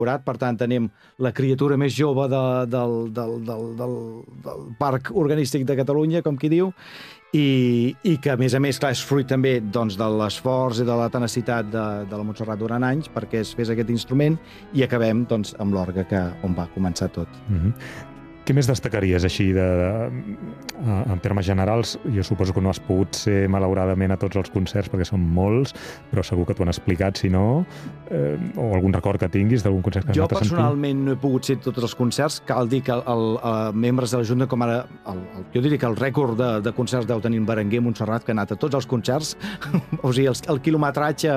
Curat, per tant tenim la criatura més jove del Parc Organístic de Catalunya, com qui diu, i que a més, clar, és fruit també doncs, de l'esforç i de la tenacitat de la Montserrat durant anys perquè es fes aquest instrument, i acabem doncs, amb l'orgue, on va començar tot. Què més destacaries així en termes generals? Jo suposo que no has pogut ser malauradament a tots els concerts perquè són molts, però segur que t'ho han explicat, si no, o algun record que tinguis d'algun concert que has anat a sentir. Jo personalment no he pogut ser a tots els concerts. Cal dir que membres de la Junta, com ara, jo diria que el rècord de concerts deu tenir en Berenguer Montserrat, que ha anat a tots els concerts. O sigui, el quilometratge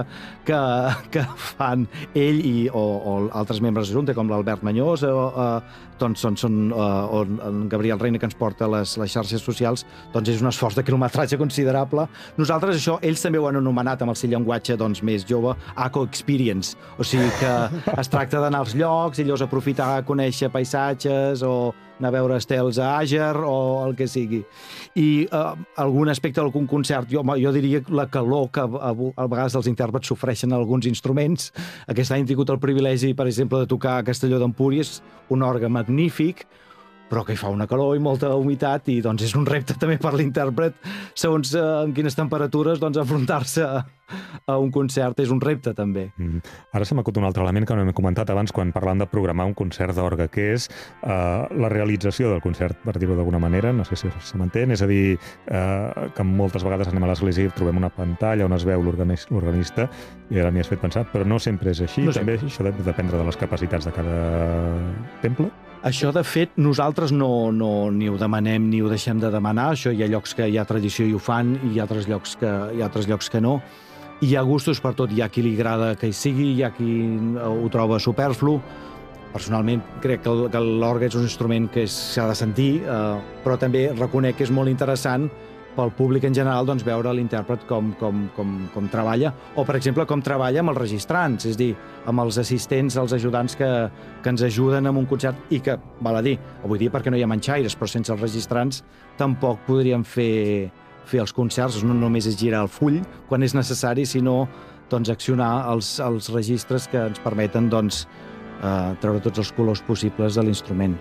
que fan ell o altres membres de la Junta, com l'Albert Mañós, doncs o en Gabriel Reina, que ens porta les xarxes socials, doncs és un esforç de quilometratge considerable. Nosaltres això, ells també ho han anomenat amb el seu llenguatge doncs, més jove, Aco Experience. O sigui que es tracta d'anar als llocs i llavors aprofitar a conèixer paisatges o anar a veure estels a Àger o el que sigui. I algun aspecte d'algun concert, jo diria la calor que a vegades els intèrprets sofreixen alguns instruments. Aquest any he tingut el privilegi, per exemple, de tocar a Castelló d'Empúries, un orgue magnífic, però que hi fa una calor i molta humitat, i doncs és un repte també per l'intèrpret, segons en quines temperatures, doncs afrontar-se a un concert és un repte també. Ara se m'acut un altre element que no hem comentat abans quan parlàvem de programar un concert d'orgue, que és la realització del concert, per dir-ho d'alguna manera, no sé si se m'entén, és a dir, que moltes vegades anem a l'església i trobem una pantalla on es veu l'organista, i ara m'hi has fet pensar, però no sempre és així, també això dep dependre de les capacitats de cada temple. Això, de fet, nosaltres no ni ho demanem ni ho deixem de demanar. Això hi ha llocs que hi ha tradició i ho fan, i hi ha altres llocs que no. Hi ha gustos per tot. Hi ha qui li agrada que hi sigui, hi ha qui ho troba superflu. Personalment, crec que l'orgue és un instrument que s'ha de sentir, però també reconec que és molt interessant pel públic en general doncs, veure l'intèrpret com treballa, o, per exemple, com treballa amb els registrants, és a dir, amb els assistents, els ajudants que ens ajuden en un concert, i que, val a dir, avui dia perquè no hi ha manxaires, però sense els registrants tampoc podríem fer els concerts. No només és girar el full quan és necessari, sinó doncs, accionar els registres que ens permeten doncs, treure tots els colors possibles de l'instrument.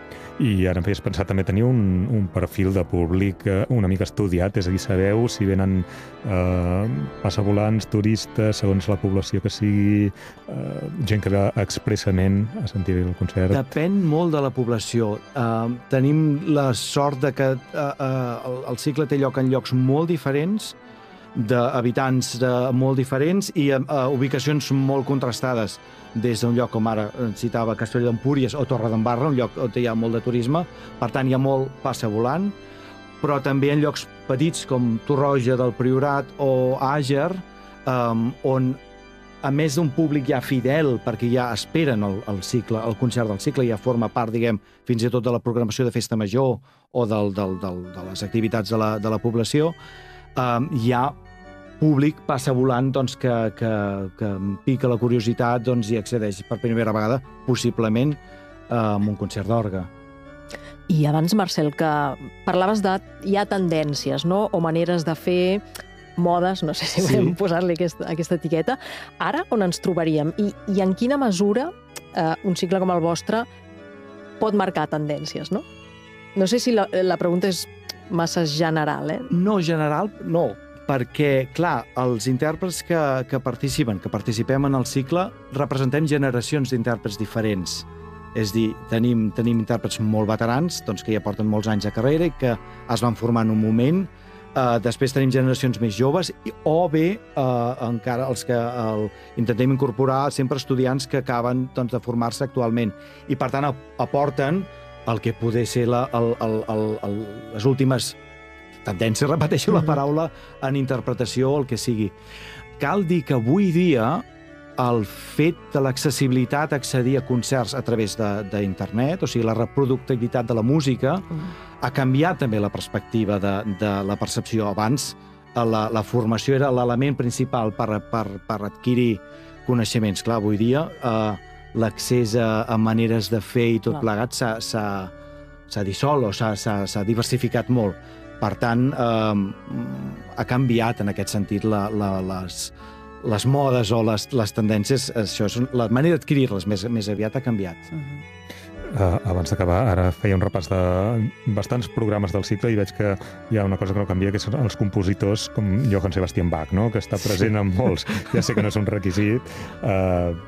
I ara em feies pensar també tenir un perfil de públic una mica estudiat, és a dir, sabeu si venen passavolants, turistes, segons la població que sigui, gent que ve expressament a sentir el concert. Depèn molt de la població. Tenim la sort de que el cicle té lloc en llocs molt diferents, d'habitants molt diferents i ubicacions molt contrastades, des d'un lloc com ara citava Castelló d'Empúries o Torredembarra, un lloc on hi ha molt de turisme, per tant hi ha molt passa volant, però també en llocs petits com Torroja del Priorat o Àger, on a més d'un públic ja fidel, perquè ja esperen el cicle, el concert del cicle, ja forma part, diguem, fins i tot de la programació de festa major o de les activitats de la població, hi ha públic passa volant doncs, que pica la curiositat doncs, i accedeix per primera vegada, possiblement, a un concert d'orgue. I abans, Marcel, que parlaves de hi ha tendències, no? O maneres de fer, modes, no sé si podem posar-li aquesta etiqueta. Ara, on ens trobaríem? I en quina mesura un cicle com el vostre pot marcar tendències, no? No sé si la pregunta és massa general, No, general, no. Perquè, clar, els intèrprets que participem en el cicle, representem generacions d'intèrprets diferents. És a dir, tenim intèrprets molt veterans, doncs, que ja porten molts anys de carrera i que es van formar en un moment. Després tenim generacions més joves, o bé encara els que intentem incorporar sempre estudiants que acaben doncs, de formar-se actualment. I, per tant, aporten el que poder ser les últimes tendències, repeteixo la paraula, en interpretació o el que sigui. Cal dir que avui dia el fet de l'accessibilitat a accedir a concerts a través d'internet, o sigui, la reproductibilitat de la música, ha canviat també la perspectiva de la percepció. Abans, la formació era l'element principal per adquirir coneixements. Clar, avui dia l'accés a maneres de fer i tot plegat s'ha dissolt o s'ha diversificat molt. Per tant, ha canviat en aquest sentit les modes o les tendències, això, la manera d'adquirir-les més aviat ha canviat. Abans d'acabar, ara feia un repàs de bastants programes del cicle i veig que hi ha una cosa que no canvia, que són els compositors com Johann Sebastian Bach, no? Que està present en molts. Ja sé que no és un requisit,